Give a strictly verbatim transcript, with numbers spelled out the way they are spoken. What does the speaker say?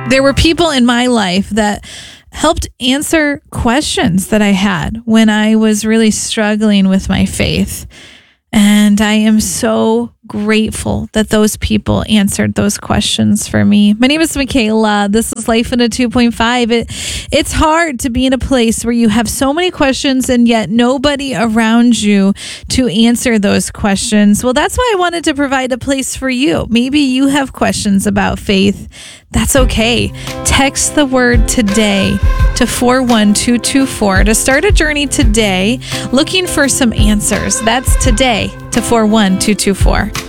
There were people in my life that helped answer questions that I had when I was really struggling with my faith. And I am so grateful that those people answered those questions for me. My name is Michaela. This is Life in a two point five. It, it's hard to be in a place where you have so many questions and yet nobody around you to answer those questions. Well, that's why I wanted to provide a place for you. Maybe you have questions about faith. That's okay. Text the word today to four one two two four to start a journey today looking for some answers. That's today to four one two two four.